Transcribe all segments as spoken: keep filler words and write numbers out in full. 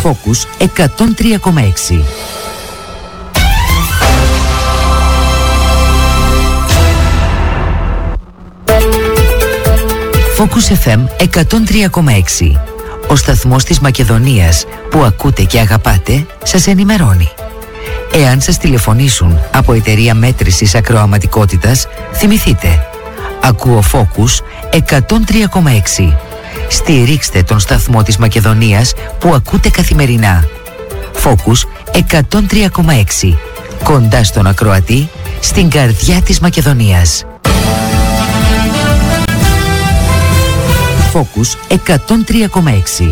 Focus εκατόν τρία κόμμα έξι. Focus εφ εμ εκατόν τρία κόμμα έξι. Ο σταθμός της Μακεδονίας που ακούτε και αγαπάτε σας ενημερώνει. Εάν σας τηλεφωνήσουν από εταιρεία μέτρησης ακροαματικότητας, θυμηθείτε. Ακούω Focus εκατόν τρία κόμμα έξι. Στηρίξτε τον σταθμό της Μακεδονίας που ακούτε καθημερινά. Focus εκατόν τρία κόμμα έξι. Κοντά στον ακροατή, στην καρδιά της Μακεδονίας. Focus εκατόν τρία κόμμα έξι.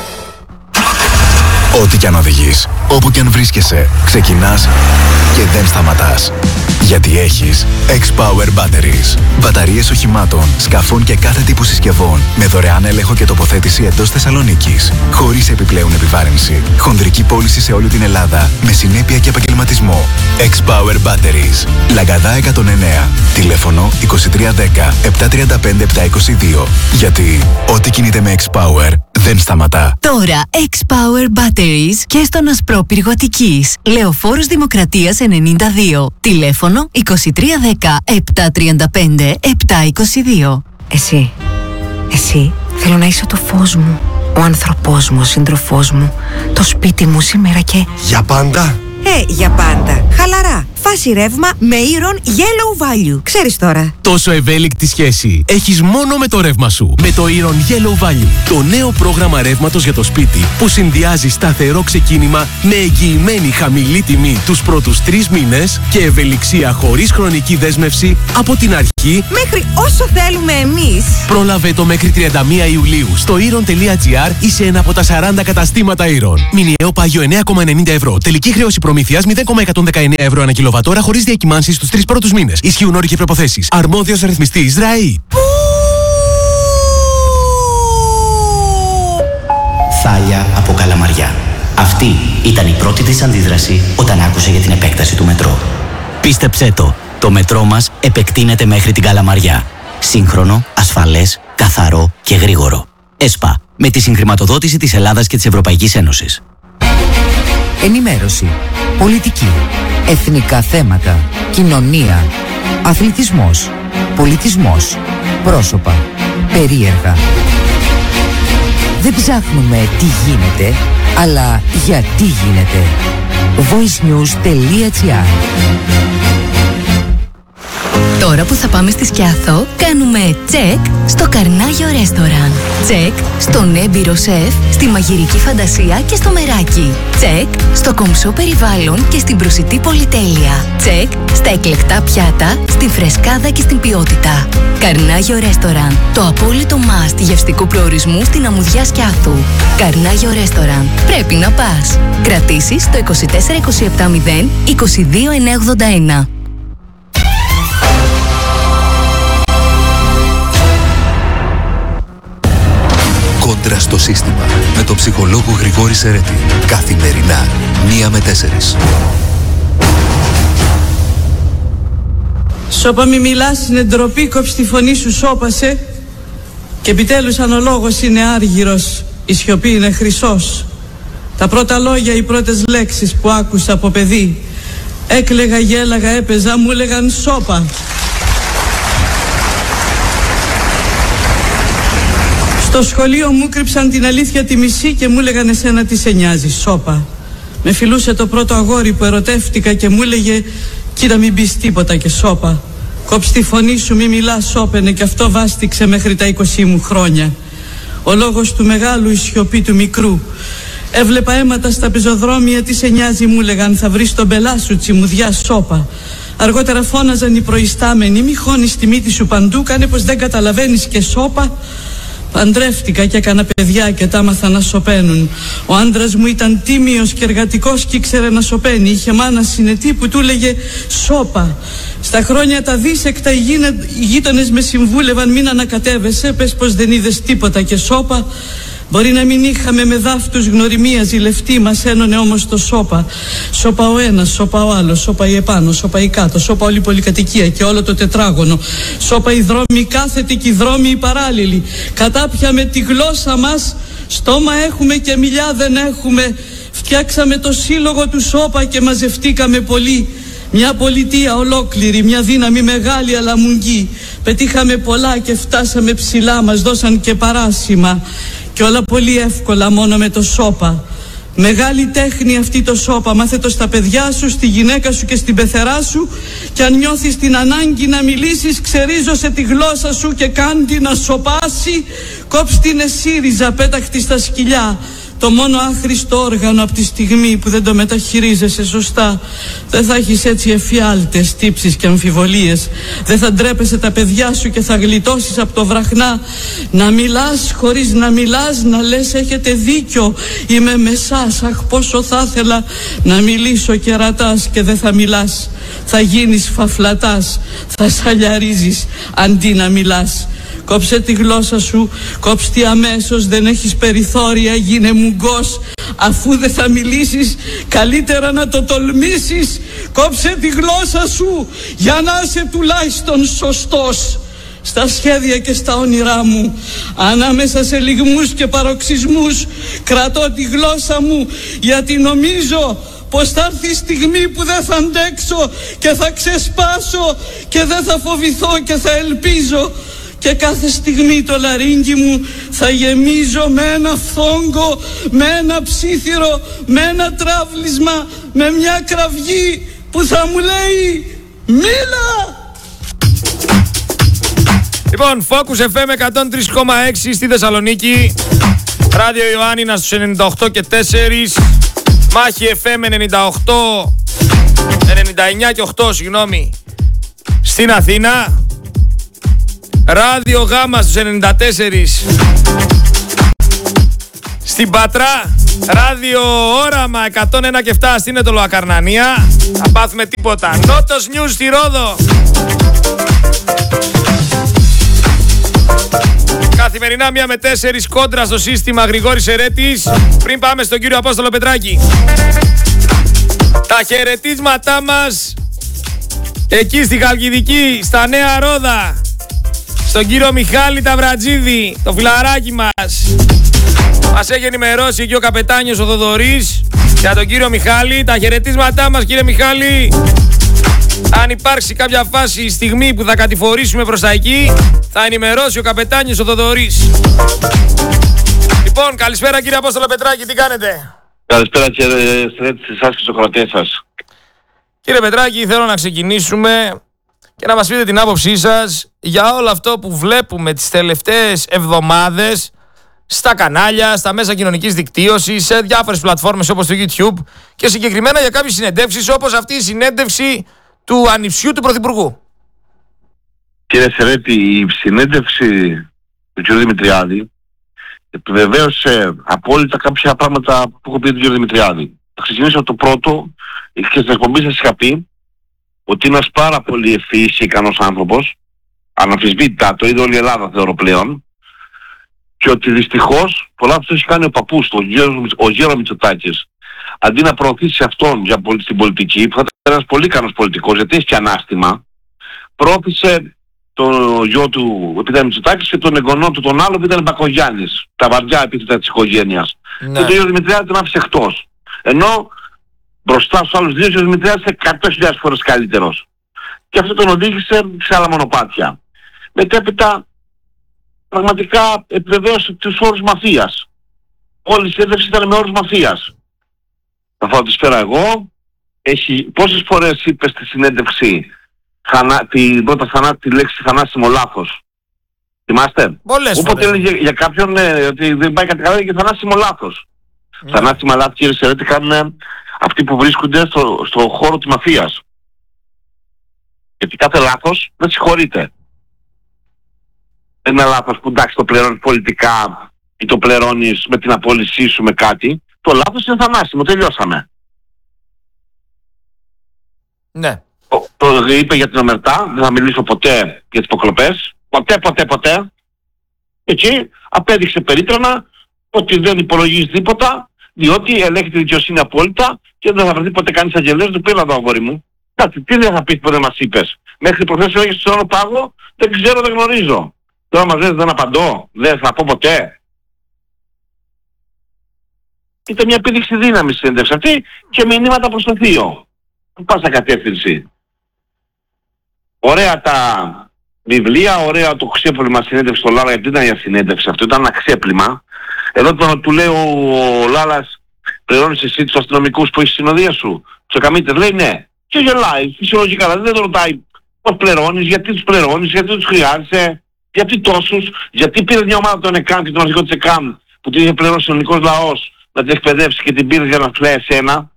Ό,τι κι αν οδηγείς, όπου κι αν βρίσκεσαι, ξεκινάς και δεν σταματάς. Γιατί έχεις X-Power Batteries. Μπαταρίες οχημάτων, σκαφών και κάθε τύπου συσκευών με δωρεάν έλεγχο και τοποθέτηση εντός Θεσσαλονίκης. Χωρίς επιπλέον επιβάρυνση. Χονδρική πώληση σε όλη την Ελλάδα με συνέπεια και επαγγελματισμό. X-Power Batteries. Λαγκαδά εκατόν εννέα. Τηλέφωνο είκοσι τρία δέκα επτακόσια τριάντα πέντε επτακόσια είκοσι δύο. Γιατί ό,τι κινείται με X-Power δεν σταματά. Τώρα X-Power Batteries και στον Ασπρόπυργο Αττικής. Λεωφόρος Δημοκρατίας ενενήντα δύο. Τηλέφωνο είκοσι τρία δέκα επτακόσια τριάντα πέντε επτακόσια είκοσι δύο. Εσύ, εσύ θέλω να είσαι το φως μου, ο άνθρωπός μου, ο σύντροφός μου, το σπίτι μου σήμερα και... Για πάντα. Ε, για πάντα. Χαλαρά. Φάση ρεύμα με Iron Yellow Value. Ξέρεις τώρα. Τόσο ευέλικτη σχέση έχεις μόνο με το ρεύμα σου. Με το Iron Yellow Value. Το νέο πρόγραμμα ρεύματος για το σπίτι που συνδυάζει σταθερό ξεκίνημα με εγγυημένη χαμηλή τιμή τους πρώτους τρεις μήνες και ευελιξία χωρίς χρονική δέσμευση από την αρχή μέχρι όσο θέλουμε εμείς. Πρόλαβε το μέχρι τριάντα μία Ιουλίου στο iron τελεία gr ή σε ένα από τα σαράντα καταστήματα Iron. Μηνιαίο πάγιο εννέα κόμμα ενενήντα ευρώ. Τελική χρέωση προμήθειας μηδέν κόμμα εκατόν δεκαεννέα ευρώ ανά κιλοβατόρα χωρίς διακυμάνσεις στους τρεις πρώτους μήνες. Ισχύουν όροι και προϋποθέσεις. Αρμόδιος ρυθμιστής ΡΑΗ. Θάλια από Καλαμαριά. Αυτή ήταν η πρώτη της αντίδραση όταν άκουσε για την επέκταση του μετρό. Πίστεψέ το, το μετρό μας επεκτείνεται μέχρι την Καλαμαριά. Σύγχρονο, ασφαλές, καθαρό και γρήγορο. ΕΣΠΑ, με τη συγχρηματοδότηση της Ελλάδας και της Ευρωπαϊκής Ένωσης. Ενημέρωση, πολιτική, εθνικά θέματα, κοινωνία, αθλητισμός, πολιτισμός, πρόσωπα, περίεργα. Δεν ψάχνουμε τι γίνεται, αλλά γιατί γίνεται. voicenews τελεία gr. Τώρα που θα πάμε στη Σκιάθο, κάνουμε τσεκ στο Καρνάγιο Ρέστοραν. Τσεκ στον έμπειρο σεφ, στη μαγειρική φαντασία και στο μεράκι. Τσεκ στο κομψό περιβάλλον και στην προσιτή πολυτέλεια. Τσεκ στα εκλεκτά πιάτα, στην φρεσκάδα και στην ποιότητα. Καρνάγιο Ρέστοραν, το απόλυτο must γευστικού προορισμού στην αμμουδιά Σκιάθου. Καρνάγιο Ρέστοραν, πρέπει να πας. Κρατήσεις στο είκοσι τέσσερα είκοσι επτά μηδέν είκοσι δύο εννιακόσια ογδόντα ένα. Κόντρα στο σύστημα με τον ψυχολόγο Γρηγόρη Σερέτη. Καθημερινά, μία με τέσσερις. Σώπα μη μιλάς, είναι ντροπή, κόψει τη φωνή σου, σώπασε. Και επιτέλους αν ο λόγος είναι άργυρος, η σιωπή είναι χρυσός. Τα πρώτα λόγια, οι πρώτες λέξεις που άκουσα από παιδί, έκλαιγα, γέλαγα, έπαιζα, μου έλεγαν σώπα. Στο σχολείο μου κρύψαν την αλήθεια τη μισή και μου έλεγαν εσένα τι σε νοιάζει, σώπα. Με φιλούσε το πρώτο αγόρι που ερωτεύτηκα και μου έλεγε κοίτα μην πεις τίποτα και σώπα. Κόψ' τη φωνή σου, μη μιλάς, σώπαινε, και αυτό βάστηξε μέχρι τα είκοσι μου χρόνια. Ο λόγος του μεγάλου, η σιωπή του μικρού. Έβλεπα αίματα στα πεζοδρόμια, τι σε νοιάζει, μου έλεγαν, θα βρεις τον πελά σου, τσιμουδιά, σώπα. Αργότερα φώναζαν οι προϊστάμενοι, μη χώνεις τη μύτη σου παντού, κάνε πως δεν καταλαβαίνεις και σώπα. Παντρεύτηκα και έκανα παιδιά και τα άμαθα να σωπαίνουν. Ο άντρας μου ήταν τίμιος και εργατικός και ήξερε να σωπαίνει. Είχε μάνα συνετή που του έλεγε σώπα. Στα χρόνια τα δίσεκτα οι γείτονες με συμβούλευαν μην ανακατεύεσαι, πες πως δεν είδες τίποτα και σώπα. Μπορεί να μην είχαμε με δάφτους γνωριμία ζηλευτή, μας ένωνε όμως το σώπα. Σώπα ο ένας, σώπα ο άλλος, σώπα η επάνω, σώπα η κάτω, σώπα όλη η πολυκατοικία και όλο το τετράγωνο. Σώπα οι δρόμοι κάθετοι και οι δρόμοι οι παράλληλοι. Κατάπια με τη γλώσσα μας Στόμα έχουμε και μιλιά δεν έχουμε. Φτιάξαμε το σύλλογο του Σόπα και μαζευτήκαμε πολύ. Μια πολιτεία ολόκληρη, μια δύναμη μεγάλη αλλά μουγγί. Πετύχαμε πολλά και φτάσαμε ψηλά, μας δώσαν και παράσημα. Και όλα πολύ εύκολα μόνο με το Σόπα. Μεγάλη τέχνη αυτή το Σόπα. Μάθε το στα παιδιά σου, στη γυναίκα σου και στην πεθερά σου. Και αν νιώθεις την ανάγκη να μιλήσεις, ξερίζωσε τη γλώσσα σου και κάντι να σοπάσει. Κόψ' την εσύριζα, πέταχτη στα σκυλιά. Το μόνο άχρηστο όργανο από τη στιγμή που δεν το μεταχειρίζεσαι σωστά. Δεν θα έχεις έτσι εφιάλτες, τύψεις και αμφιβολίες. Δεν θα ντρέπεσαι τα παιδιά σου και θα γλιτώσεις από το βραχνά. Να μιλάς χωρίς να μιλάς, να λες έχετε δίκιο, είμαι μεσάς. Αχ, πόσο θα ήθελα να μιλήσω και ρατάς και δεν θα μιλάς. Θα γίνεις φαφλατάς, θα σαλιαρίζεις αντί να μιλάς. Κόψε τη γλώσσα σου, κόψε τη αμέσως, δεν έχεις περιθώρια, γίνε μουγκός. Αφού δεν θα μιλήσεις, καλύτερα να το τολμήσεις. Κόψε τη γλώσσα σου, για να είσαι τουλάχιστον σωστός. Στα σχέδια και στα όνειρά μου, ανάμεσα σε λυγμούς και παροξισμούς, κρατώ τη γλώσσα μου, γιατί νομίζω πως θα έρθει η στιγμή που δεν θα αντέξω και θα ξεσπάσω και δεν θα φοβηθώ και θα ελπίζω. Και κάθε στιγμή το λαρίνκι μου θα γεμίζω με ένα φθόγκο, με ένα ψήθυρο, με ένα τραύλισμα, με μια κραυγή που θα μου λέει μίλα! Λοιπόν, Focus εφ εμ εκατόν τρία κόμμα έξι στη Θεσσαλονίκη, Ράδιο Ιωάννινα στους ενενήντα οκτώ και τέσσερα, Μάχη εφ εμ ενενήντα οκτώ, ενενήντα εννιά και οκτώ, συγγνώμη, στην Αθήνα, Ράδιο Γάμα στους ενενήντα τέσσερα στην Πάτρα, Ράδιο Όραμα εκατόν ένα και επτά στην Ετωλοακαρνανία. Θα πάθουμε τίποτα. Νότος Νιους στη Ρόδο. Καθημερινά μία με τέσσερις κόντρα στο σύστημα Γρηγόρης Ερέτης. Πριν πάμε στον κύριο Απόστολο Πετράκη, τα χαιρετίσματά μας εκεί στη Χαλκιδική, στα Νέα Ρόδα, στον κύριο Μιχάλη Ταβρατζίδη, το φιλαράκι μας. Μας έχει ενημερώσει εκεί ο καπετάνιος ο Θοδωρής για τον κύριο Μιχάλη. Τα χαιρετίσματά μας, κύριε Μιχάλη. Αν υπάρξει κάποια φάση ή στιγμή που θα κατηφορήσουμε προς τα εκεί, θα ενημερώσει ο καπετάνιος ο Θοδωρής. Λοιπόν, καλησπέρα κύριε Απόστολο Πετράκη, τι κάνετε? Καλησπέρα κύριε Στρέτη, σε εσάς και στους ακροατές σας. Κύριε Πετράκη, θέλω να ξεκινήσουμε και να μας πείτε την άποψή σας για όλο αυτό που βλέπουμε τις τελευταίες εβδομάδες στα κανάλια, στα μέσα κοινωνικής δικτύωσης, σε διάφορες πλατφόρμες όπως το YouTube και συγκεκριμένα για κάποιες συνεντεύξεις όπως αυτή η συνέντευξη του ανιψιού του Πρωθυπουργού. Κύριε Σερέτη, η συνέντευξη του κ. Δημητριάδη επιβεβαίωσε απόλυτα κάποια πράγματα που έχω πει του κ. Δημητριάδη. Θα ξεκινήσω από το πρώτο, και στην εκπομπή σας είχα πει ότι είναι ένας πάρα πολύ ευφυής και ικανός άνθρωπος, αναμφισβήτητα, το είδε όλη η Ελλάδα θεωρώ πλέον, και ότι δυστυχώς πολλά από αυτό έχει κάνει ο παππούς του, ο Γιώργος Μητσοτάκης. Αντί να προωθήσει αυτόν για στην πολιτική, που θα ήταν ένας πολύ ικανός πολιτικός, γιατί έχει και ανάστημα, προώθησε το γιο του, επειδή ήταν Μητσοτάκης, και τον εγγονό του τον άλλο που ήταν Μπακογιάννης, τα βαριά επίθετα της οικογένειας. Ναι. Και τον Γιώργο Δημητριάδη τον άφησε εκτός. Ενώ μπροστά στους άλλους δύο, ο Δημητριάδης είναι εκατό χιλιάδες φορές καλύτερος. Και αυτό τον οδήγησε σε άλλα μονοπάτια. Μετέπειτα, πραγματικά επιβεβαίωσε τους όρους μαφίας. Όλη η συνέντευξη ήταν με όρους μαφίας. Θα φάω τη σφαίρα εγώ. Έχει, πόσες φορές είπε στη συνέντευξη θανα, την πρώτα θανάτη, τη λέξη θανάσιμο λάθος? Θυμάστε? Πολλές Όποτε φορές. έλεγε για κάποιον ναι, ότι δεν πάει κάτι καλά, για θανάσιμο λάθος. Mm. Θανάσιμα λάθη, κύριε Σερέτη, κάνουν αυτοί που βρίσκονται στο, στο χώρο της μαφίας. Γιατί κάθε λάθος δεν συγχωρείται. Ένα λάθος που εντάξει το πληρώνεις πολιτικά ή το πληρώνεις με την απόλυσή σου με κάτι, το λάθος είναι θανάσιμο, τελειώσαμε. Ναι. Το, το είπε για την Ομερτά, δεν θα μιλήσω ποτέ για τις υποκλοπές, ποτέ ποτέ ποτέ. Εκεί απέδειξε περίτρανα ότι δεν υπολογίζει τίποτα, διότι ελέγχει τη δικαιοσύνη απόλυτα και δεν θα βρεθεί ποτέ κανείς αγγελέας του πήρε εδώ αγόρι μου. Κάτι, τι δεν θα πεις που δεν μας είπες? Μέχρι προχθές έλεγες στον άλλο πάγο, δεν ξέρω, δεν γνωρίζω. Τώρα μας λες δεν απαντώ, δεν θα πω ποτέ. Ήταν μια επίδειξη δύναμη στη συνέντευξη αυτή και μηνύματα προς το θείο. Πάσα κατεύθυνση. Ωραία τα βιβλία, ωραία το ξέπλυμα συνέντευξη στο Λάλα, γιατί ήταν για συνέντευξη αυτό, ήταν ένα ξέπλυμα. Εδώ τώρα του λέει ο Λάλας, πληρώνεις εσύ τους αστυνομικούς που έχεις συνοδεία σου, τους εκαμίτες, λέει ναι. Και γελάει, φυσιολογικά, δεν το ρωτάει πώς πληρώνεις, γιατί τους πληρώνεις, γιατί τους χρειάζεσαι, γιατί τόσους, γιατί πήρε μια ομάδα των ΕΚΑΜ και τον αρχηγό της ΕΚΑΜ που την είχε πληρώσει ο ελληνικός λαός να την εκπαιδεύσει και την πήρε για να φλέει εσένα.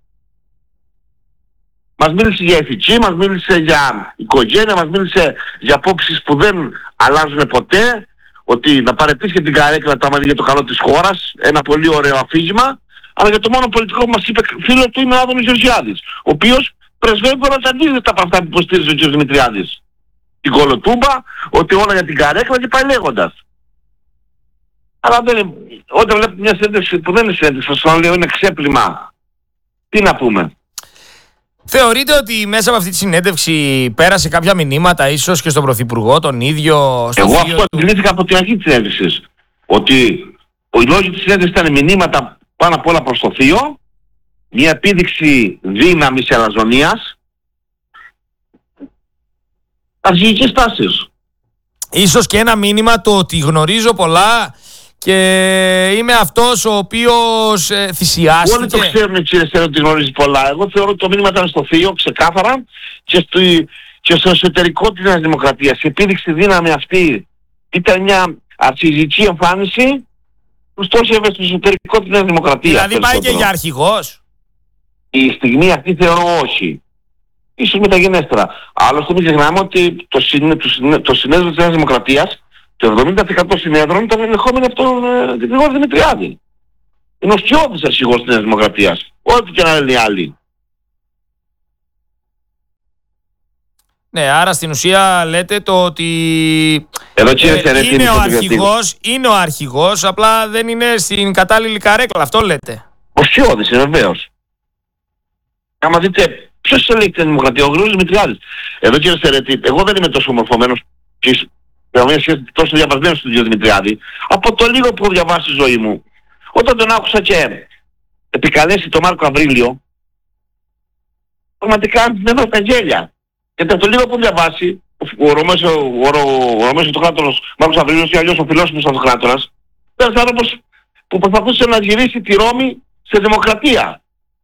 Μας μίλησε για ηθική, μας μίλησε για οικογένεια, μας μίλησε για απόψεις που δεν αλλάζουν ποτέ, ότι να παραιτήσει και την καρέκλα τα μάτια για το καλό της χώρας, ένα πολύ ωραίο αφήγημα, αλλά για το μόνο πολιτικό που μας είπε φίλο του είναι ο Άδωνης Γεωργιάδης, ο οποίος πρεσβεύει όλα τα αντίθετα από αυτά που υποστήριζε ο κ. Δημητριάδης. Την κολοτούμπα, ότι όλα για την καρέκλα και πάει λέγοντας. Αλλά δεν, όταν βλέπετε μια συνέντευξη που δεν είναι συνέντευξη, σας λέω είναι ξέπλυμα, τι να πούμε. Θεωρείτε ότι μέσα από αυτή τη συνέντευξη πέρασε κάποια μηνύματα ίσως και στον Πρωθυπουργό τον ίδιο? Στο Εγώ αυτό αντιλήθηκα από την αρχή της συνέντευξης. Ότι οι λόγοι της συνέντευξης ήταν μηνύματα πάνω απ' όλα προς το θείο, μια επίδειξη δύναμης αλαζονίας, αρχικές τάσεις. Ίσως και ένα μήνυμα το ότι γνωρίζω πολλά και είμαι αυτός ο οποίος ε, θυσιάστηκε. Όλοι το ξέρουν, κύριε Στέλιο, ότι γνωρίζει πολλά. Εγώ θεωρώ ότι το μήνυμα ήταν στο θείο, ξεκάθαρα, και στο, και στο εσωτερικό της Νέας Δημοκρατίας. Η επίδειξη δύναμη αυτή ήταν μια αρχιζική εμφάνιση που στόχευε στο εσωτερικό της Νέας Δημοκρατίας. Δηλαδή πάει και για αρχηγός. Η στιγμή αυτή θεωρώ όχι. Ίσως μεταγενέστερα. Άλλωστε μην ξεχνάμε ότι το, συνέ, το, συνέ, το συνέδριο της Νέας Δημοκρατίας, το εβδομήντα τοις εκατό συνέδρων ήταν ελεγχόμενοι από τον ε, Γρηγόρη Δημητριάδη. Είναι ο σκιώδης αρχηγός της Νέας Δημοκρατίας. Ό,τι και να λένε οι άλλοι. Ναι, άρα στην ουσία λέτε το ότι εδώ, κύριε, ε, είναι, ο αρχηγός, είναι ο αρχηγός, απλά δεν είναι στην κατάλληλη καρέκλα. Αυτό λέτε. Ο σκιώδης είναι βεβαίως. Άμα δείτε ποιος ελέγχει την Δημοκρατία, ο Γρηγόρης Δημητριάδης. Εδώ, κύριε Σερέτη, εγώ δεν είμαι τόσο μορφωμένος και τόσο διαβασμένος στον κύριο Δημητριάδη. Από το λίγο που έχω διαβάσει στη ζωή μου, όταν τον άκουσα και επικαλέσει τον Μάρκο Αβρίλιο, πραγματικά δεν τα γέλια. Γιατί από το λίγο που έχω διαβάσει, ο Ρωμαίος Αυτοκράτορας Μάρκος Αβρίλιος ή αλλιώς ο φιλόσοφος Αυτοκράτορας, ήταν ένας άνθρωπος που προσπαθούσε να γυρίσει τη Ρώμη σε δημοκρατία.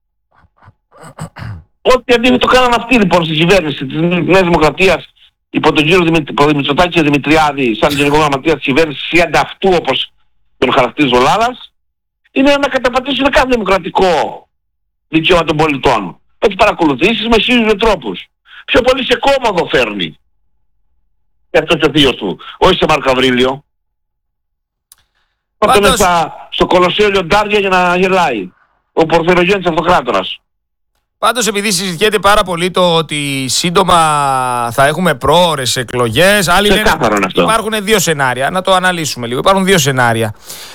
Ό,τι αντίθετο κάναν αυτοί λοιπόν στην κυβέρνηση της Νέας Δημοκρατίας υπό τον κύριο Μητσοτάκη και Δημητριάδη σαν γενικό γραμματέα της κυβέρνησης ή ανταυτού όπως τον χαρακτηρίζει ο Λάλας, είναι να καταπατήσουν κάθε δημοκρατικό δικαίωμα των πολιτών. Έχει παρακολουθήσεις με σύγχρονους τρόπους. Πιο πολύ σε κόμμαδο φέρνει. Και αυτό και ο θείος του. Όχι σε Μάρκο Αβρίλιο. Πάντως... Αυτό είναι στα, στο Κολοσσέο Λιοντάρια για να γελάει. Ο Πορφυρογέννης Αυτοκράτορας. Πάντως, επειδή συζητιέται πάρα πολύ το ότι σύντομα θα έχουμε πρόωρες εκλογές, άλλοι λένε υπάρχουν δύο σενάρια. Να το αναλύσουμε λίγο. Υπάρχουν δύο σενάρια.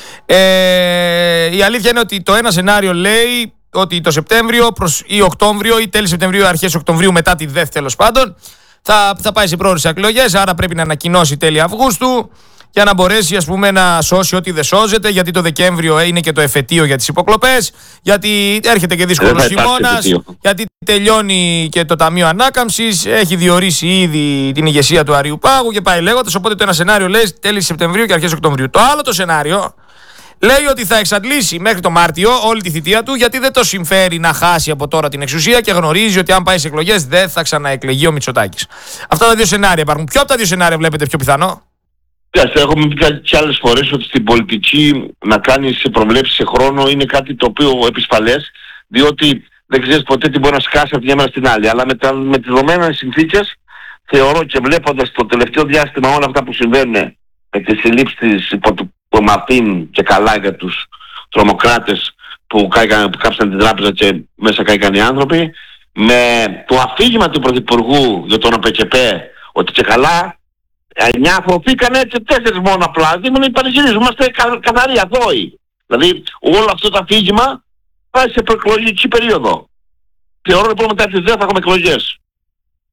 Ε, η αλήθεια είναι ότι το ένα σενάριο λέει ότι το Σεπτέμβριο προς, ή Οκτώβριο ή τέλη Σεπτεμβρίου, αρχές Οκτωβρίου, μετά τη ΔΕΘ τέλος πάντων, θα, θα πάει σε πρόωρες εκλογές. Άρα πρέπει να ανακοινώσει τέλη Αυγούστου για να μπορέσει, ας πούμε, να σώσει ό,τι δεν σώζεται, γιατί το Δεκέμβριο είναι και το εφετείο για τις υποκλοπές, γιατί έρχεται και δύσκολος χειμώνας, γιατί τελειώνει και το Ταμείο Ανάκαμψης, έχει διορίσει ήδη την ηγεσία του Αριού Πάγου και πάει λέγοντας. Οπότε το ένα σενάριο λέει τέλη Σεπτεμβρίου και αρχές Οκτωβρίου. Το άλλο το σενάριο λέει ότι θα εξαντλήσει μέχρι το Μάρτιο όλη τη θητεία του, γιατί δεν το συμφέρει να χάσει από τώρα την εξουσία και γνωρίζει ότι αν πάει σε εκλογές δεν θα ξαναεκλεγεί ο Μητσοτάκης. Αυτά τα δύο σενάρια υπάρχουν. Ποιο από τα δύο σενάρια βλέπετε πιο πιθανό? Έχουμε πει και άλλες φορές ότι στην πολιτική να κάνεις προβλέψεις σε χρόνο είναι κάτι το οποίο επισφαλές, διότι δεν ξέρεις ποτέ τι μπορεί να σκάσει από τη μια μέρα στην άλλη. Αλλά με, τα, με τις δεδομένες συνθήκες θεωρώ και βλέποντας το τελευταίο διάστημα όλα αυτά που συμβαίνουν με τις συλλήψεις υπό του Μαρτίν και καλά για τους τρομοκράτες που, κάηκαν, που κάψαν την τράπεζα και μέσα κάηκαν οι άνθρωποι, με το αφήγημα του Πρωθυπουργού για τον ΟΠΕΚΕΠΕ ότι και καλά εννιά αφρωθήκαν έτσι, τέσσερις μόνο απλά. Δήμον οι πανηγυρίζουν, είμαστε κα, καθαροί αθώοι. Δηλαδή όλο αυτό το αφήγημα πάει σε προεκλογική περίοδο. Θεωρώ λοιπόν μετά τη ΔΕΘ θα έχουμε εκλογές.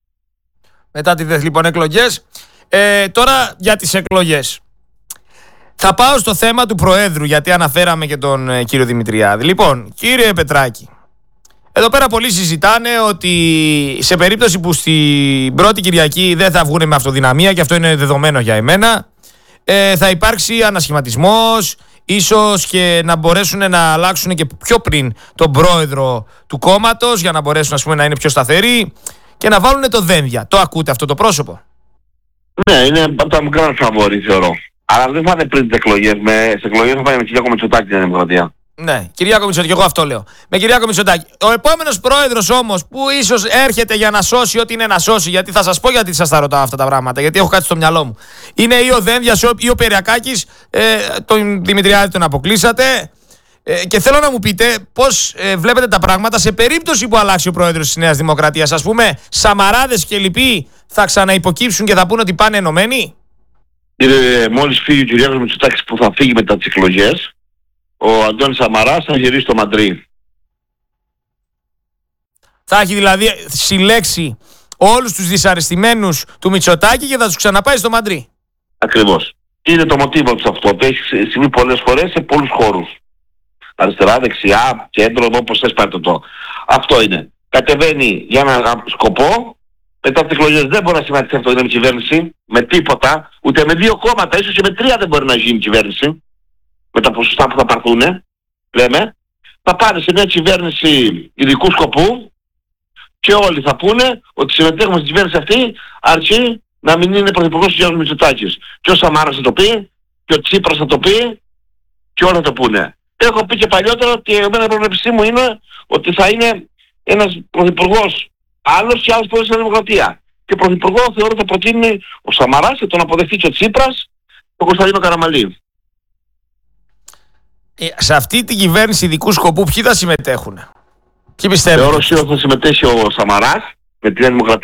Μετά τη ΔΕΘ λοιπόν εκλογές. Ε, τώρα για τις εκλογές. Θα πάω στο θέμα του Προέδρου, γιατί αναφέραμε και τον ε, κύριο Δημητριάδη. Λοιπόν, κύριε Πετράκη, εδώ πέρα πολλοί συζητάνε ότι σε περίπτωση που στην πρώτη Κυριακή δεν θα βγουν με αυτοδυναμία, και αυτό είναι δεδομένο για εμένα, ε, θα υπάρξει ανασχηματισμός, ίσως και να μπορέσουν να αλλάξουν και πιο πριν τον πρόεδρο του κόμματος για να μπορέσουν, ας πούμε, να είναι πιο σταθεροί και να βάλουν το δένδια. Το ακούτε αυτό το πρόσωπο? Ναι, είναι από τα μικρά φαβόρι, θεωρώ. Αλλά δεν θα είναι πριν τις εκλογές. Με, στις εκλογές θα πάει με Κυριάκο Μητσοτάκη την Δημοκρατία. Ναι, Κυριάκο Μητσοτάκη, εγώ αυτό λέω. Με Κυριάκο Μητσοτάκη. Ο επόμενος πρόεδρος όμως, που ίσως έρχεται για να σώσει ό,τι είναι να σώσει, γιατί θα σας πω γιατί σας τα ρωτάω αυτά τα πράγματα, γιατί έχω κάτι στο μυαλό μου. Είναι ή ο Δένδιας ή ο Περιακάκης, ε, τον Δημητριάδη τον αποκλείσατε. Ε, και θέλω να μου πείτε πώς ε, βλέπετε τα πράγματα σε περίπτωση που αλλάξει ο πρόεδρος της Νέας Δημοκρατίας. Ας πούμε, Σαμαράδες και λοιποί θα ξαναυποκύψουν και θα πούνε ότι πάνε ενωμένοι. Κύριε, μόλις φύγει ο Κυριάκος Μητσοτάκης που θα φύγει μετά τις εκλογές, ο Αντώνης Σαμαράς θα γυρίσει στο Μαντρί. Θα έχει δηλαδή συλλέξει όλους τους δυσαρεστημένους του Μητσοτάκη και θα τους ξαναπάει στο Μαντρί. Ακριβώς. Είναι το μοτίβο του αυτό. Το έχει συμβεί πολλές φορές σε πολλούς χώρους. Αριστερά, δεξιά, κέντρο, όπως θες πάρτε το. Αυτό είναι. Κατεβαίνει για έναν σκοπό. Μετά τις εκλογές δεν μπορεί να συμμετέχει αυτό είναι κυβέρνηση με τίποτα, ούτε με δύο κόμματα, ίσως και με τρία δεν μπορεί να γίνει κυβέρνηση με τα ποσοστά που θα πάρθουν, λέμε. Θα πάνε σε μια κυβέρνηση ειδικού σκοπού και όλοι θα πούνε ότι συμμετέχουμε στην κυβέρνηση αυτή αρκεί να μην είναι πρωθυπουργός ο Γιάννης Μητσοτάκης. Και ο Σαμάρας θα το πει, και ο Τσίπρας θα το πει, και όλοι θα το πούνε. Έχω πει και παλιότερα ότι εμένα η προβλέψή μου είναι ότι θα είναι ένας πρωθυπουργός άλλος και άλλος πρόεδρος στην Δημοκρατία. Και πρωθυπουργό θεωρώ θα προτείνει ο Σαμαράς και τον αποδεχτεί και ο Τσίπρας, τον Κωνσταντίνο Καραμανλή. Ε, σε αυτή την κυβέρνηση ειδικού σκοπού ποιοι θα συμμετέχουν? Ποιοι πιστεύετε? Θεωρώ ότι θα συμμετέχει ο Σαμαράς με τη Νέα Δημοκρατία